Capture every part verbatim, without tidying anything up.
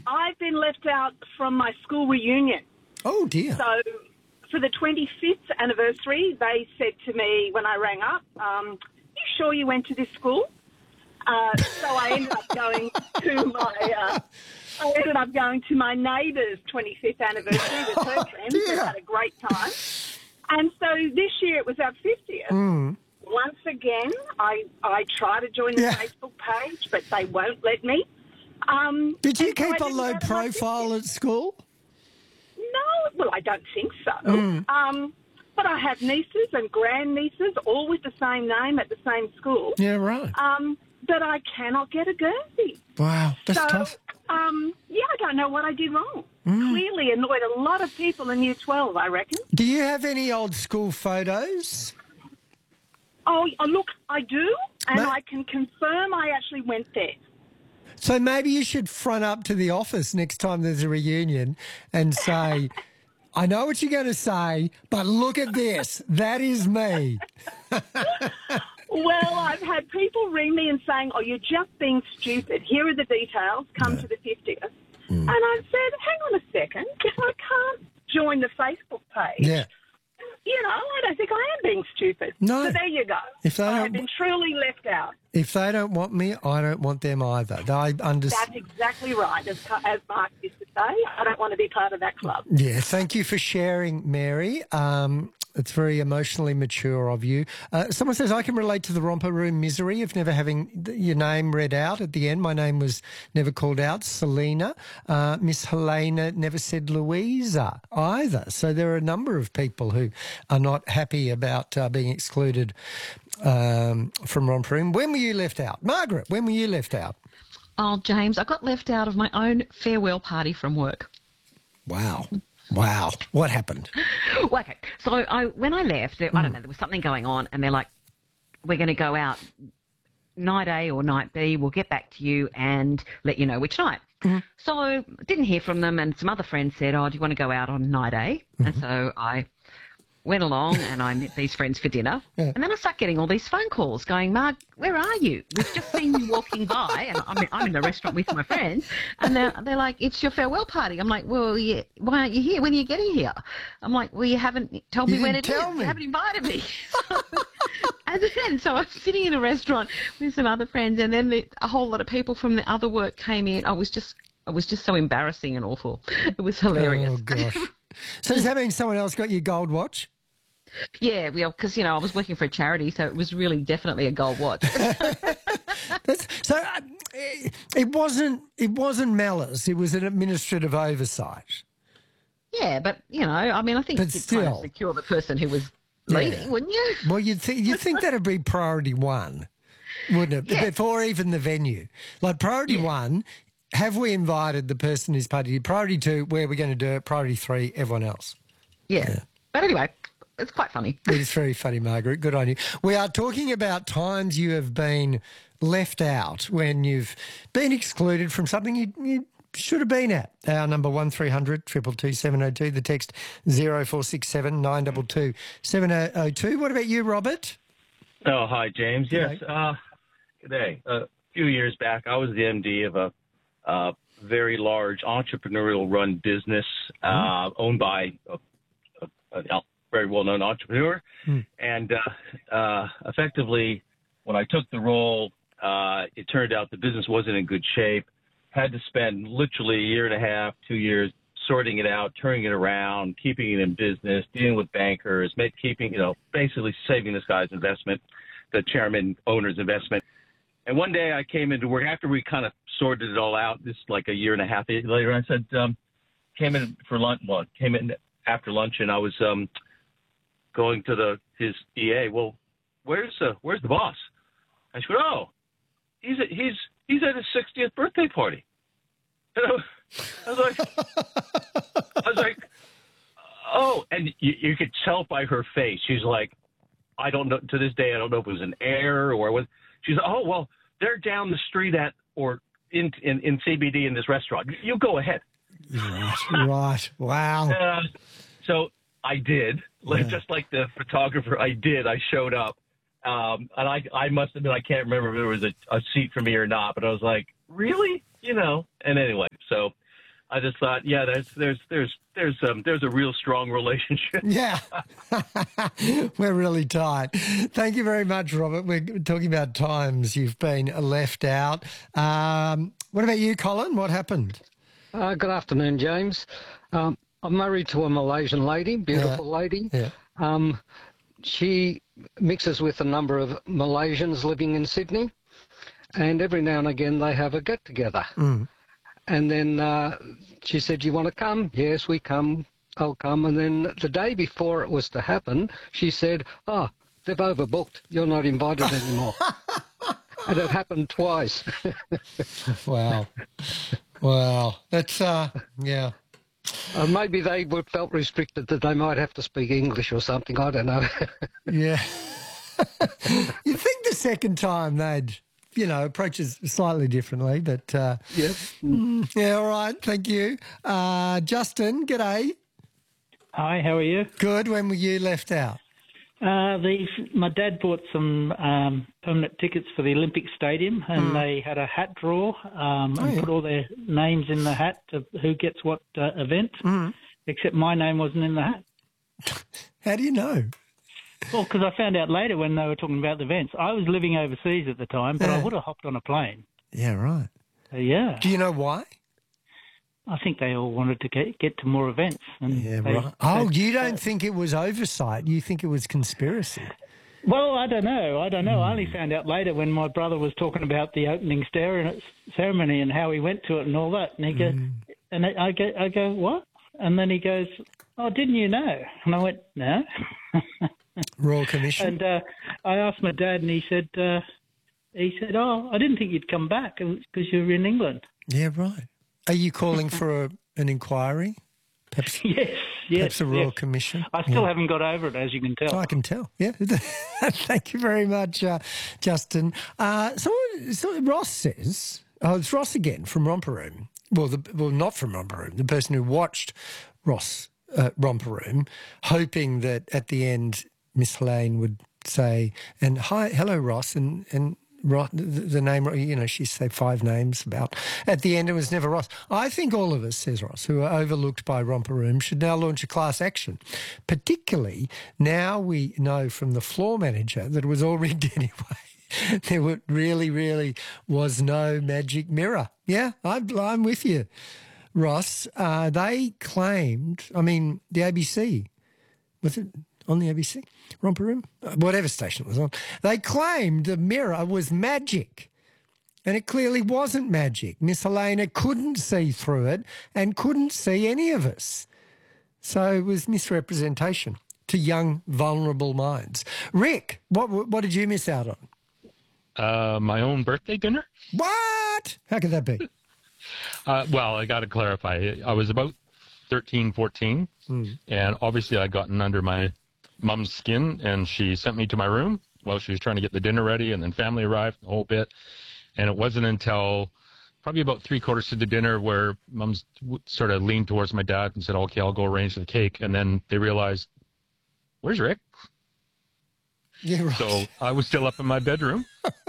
I've been left out from my school reunion. Oh, dear. So for the twenty-fifth anniversary, they said to me when I rang up, um, you sure you went to this school? Uh, so I ended up going to my... Uh, I ended up going to my neighbour's twenty-fifth anniversary with her friends. We had a great time. And so this year it was our fiftieth. Mm. Once again, I, I try to join the Yeah. Facebook page, but they won't let me. Um, Did you and so I keep a didn't low go to my profile at school? No, well, I don't think so. Mm. Um, but I have nieces and grandnieces, all with the same name at the same school. Yeah, right. Um, but I cannot get a Guernsey. Wow, that's so, tough. Um, yeah, I don't know what I did wrong. Mm. Clearly annoyed a lot of people in Year twelve, I reckon. Do you have any old school photos? Oh, oh, look, I do, and Ma- I can confirm I actually went there. So maybe you should front up to the office next time there's a reunion and say, I know what you're going to say, but look at this. That is me. Well, I've had people ring me and saying, oh, you're just being stupid. Here are the details. Come No. to the fiftieth. Mm. And I said, hang on a second. If I can't join the Facebook page, Yeah. you know, I don't think I am being stupid. No. So there you go. If they I don't- have been truly left out. If they don't want me, I don't want them either. I understand. That's exactly right. As, as Mark used to say, I don't want to be part of that club. Yeah, thank you for sharing, Mary. Um, it's very emotionally mature of you. Uh, someone says, I can relate to the romper room misery of never having th- your name read out at the end. My name was never called out, Selena. Uh, Miss Helena never said Louisa either. So there are a number of people who are not happy about uh, being excluded um, from romper room. When were you left out? Margaret, when were you left out? Oh, James, I got left out of my own farewell party from work. Wow. Wow. What happened? Well, okay, so I when I left, there, I don't know, there was something going on, and they're like, we're going to go out night A or night B. We'll get back to you and let you know which night. Mm-hmm. So didn't hear from them, and some other friends said, oh, do you want to go out on night A? Mm-hmm. And so I went along and I met these friends for dinner. Yeah. And then I start getting all these phone calls going, Mark, where are you? We've just seen you walking by. And I'm in, I'm in the restaurant with my friends. And they're, they're like, it's your farewell party. I'm like, well, yeah, why aren't you here? When are you getting here? I'm like, well, you haven't told you me when it tell is. Me. You haven't invited me. And then, so I'm sitting in a restaurant with some other friends, and then the, a whole lot of people from the other work came in. I was just, it was just so embarrassing and awful. It was hilarious. Oh, gosh. So does that mean someone else got your gold watch? Yeah, well, because, you know, I was working for a charity, so it was really definitely a gold watch. That's, so uh, it, it wasn't it wasn't malice. It was an administrative oversight. Yeah, but, you know, I mean, I think But you'd still. kind of secure the person who was leading, Yeah. wouldn't you? Well, you'd, th- you'd think that would be priority one, wouldn't it? Yeah. Before even the venue. Like priority Yeah. one, have we invited the person who's party? Priority two, where are we going to do it? Priority three, everyone else. Yeah. Yeah. But anyway, it's quite funny. It is very funny, Margaret. Good on you. We are talking about times you have been left out when you've been excluded from something you, you should have been at. Our number one three hundred two two two seven oh two, the text zero four six seven nine two two seven oh two. What about you, Robert? Oh, hi, James. Yes. Uh, good day. A few years back, I was the M D of a uh, very large entrepreneurial-run business uh, owned by a, a, a very well-known entrepreneur. Hmm. And uh, uh, effectively, when I took the role, uh, it turned out the business wasn't in good shape. Had to spend literally a year and a half, two years sorting it out, turning it around, keeping it in business, dealing with bankers, make, keeping, you know, basically saving this guy's investment, the chairman owner's investment. And one day I came into work after we kind of sorted it all out. This is like a year and a half later. I said, um, came in for lunch. Well, came in after lunch, and I was um, going to the his E A. Well, where's uh, where's the boss? I said, oh, he's at, he's he's at his sixtieth birthday party. And I was like, I was like, oh, and you, you could tell by her face. She's like, I don't know. To this day, I don't know if it was an error or what. She's like, oh, well, they're down the street at or in in, in C B D in this restaurant. You go ahead. Right, right. Wow. Uh, so I did, like, Yeah. just like the photographer. I did. I showed up, um, and I I must admit I can't remember if there was a, a seat for me or not. But I was like, really, you know. And anyway, so I just thought, yeah, there's there's there's there's um there's a real strong relationship. Yeah, we're really tight. Thank you very much, Robert. We're talking about times you've been left out. Um, what about you, Colin? What happened? Uh, good afternoon, James. Um, I'm married to a Malaysian lady, beautiful Yeah. lady. Yeah. Um, she mixes with a number of Malaysians living in Sydney, and every now and again they have a get-together. Mm. And then uh, she said, "You want to come?" Yes, we come. I'll come. And then the day before it was to happen, she said, "Oh, they've overbooked. You're not invited anymore." And it happened twice. Wow. Wow. That's, uh, yeah. Uh, maybe they were felt restricted that they might have to speak English or something. I don't know. Yeah. You'd think the second time they'd, you know, approach it slightly differently, but uh, Yeah. mm, yeah, all right. Thank you. Uh, Justin, g'day. Hi, how are you? Good. When were you left out? Uh, the, my dad bought some um, permanent tickets for the Olympic Stadium, and they had a hat draw um, and yeah. put all their names in the hat of who gets what uh, event, except my name wasn't in the hat. How do you know? Well, because I found out later when they were talking about the events. I was living overseas at the time, but I Yeah. would have hopped on a plane. Yeah, right. Uh, yeah, Do you know why? I think they all wanted to get, get to more events. And Yeah, they- right. Oh, they- you don't think it was oversight? You think it was conspiracy? Well, I don't know. I don't know. I only found out later when my brother was talking about the opening cer- ceremony and how he went to it and all that. And he goes, and I go, I go, what? And then he goes, oh, didn't you know? And I went, no. Royal Commission? And uh, I asked my dad, and he said, uh, he said, oh, I didn't think you'd come back because you were in England. Yeah, right. Are you calling for a, an inquiry? Perhaps, Yes, yes. perhaps a Royal yes. Commission? I still Yeah. haven't got over it, as you can tell. Oh, I can tell. Yeah. Thank you very much, uh, Justin. Uh, so, so Ross says, oh, it's Ross again from Romper Room. Well, the, well, not from Romper Room. The person who watched Ross uh, Romper Room, hoping that at the end Miss Lane would say, and hi, hello, Ross, and and. Ross, the, the name, you know, she say five names about. At the end, it was never Ross. I think all of us, says Ross, who are overlooked by Romper Room, should now launch a class action. Particularly now we know from the floor manager that it was all rigged anyway. There were, really, really was no magic mirror. Yeah, I'm, I'm with you, Ross. Uh, they claimed, I mean, the A B C, was it on the A B C? Romper Room? Uh, Whatever station it was on. They claimed the mirror was magic. And it clearly wasn't magic. Miss Helena couldn't see through it and couldn't see any of us. So it was misrepresentation to young, vulnerable minds. Rick, what what did you miss out on? Uh, my own birthday dinner? What? How could that be? Uh, well, I got to clarify. I was about thirteen, fourteen, and obviously I'd gotten under my mom's skin, and she sent me to my room while she was trying to get the dinner ready, and then family arrived, the whole bit. And it wasn't until probably about three quarters to the dinner where mom's w- sort of leaned towards my dad and said, okay, I'll go arrange the cake. And then they realized, where's Rick? Yeah, right. So I was still up in my bedroom,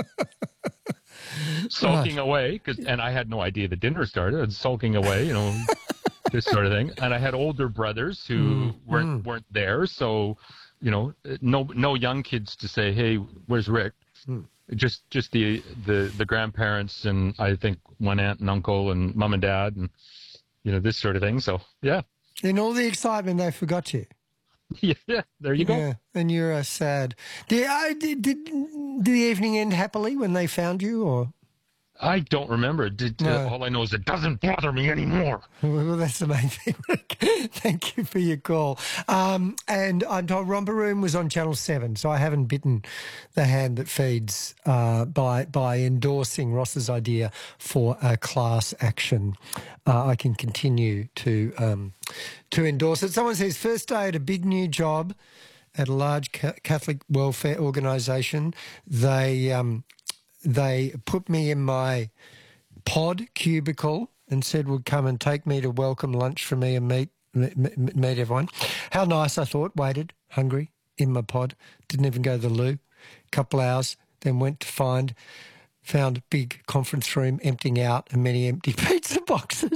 sulking away, cause, and I had no idea the dinner started. I was sulking away, you know, this sort of thing. And I had older brothers who Mm, weren't mm. weren't there, so you know, no no young kids to say, hey, where's Rick? Mm. Just just the, the the grandparents and I think one aunt and uncle and mom and dad and you know this sort of thing. So yeah, In all the excitement, they forgot you. yeah, there you go. Yeah, and you're uh, sad. Did, uh, did, did, did the evening end happily when they found you, or? I don't remember. Did, No. uh, all I know is it doesn't bother me anymore. Well, that's the main thing, Rick. Thank you for your call. Um, and I'm told Romper Room was on Channel seven, so I haven't bitten the hand that feeds uh, by by endorsing Ross's idea for a class action. Uh, I can continue to um, to endorse it. Someone says, first day at a big new job at a large ca- Catholic welfare organisation. They... Um, They put me in my pod cubicle and said would come and take me to welcome lunch for me and meet m- meet everyone. How nice, I thought. Waited, hungry, in my pod. Didn't even go to the loo. Couple hours, then went to find, found a big conference room emptying out and many empty pizza boxes.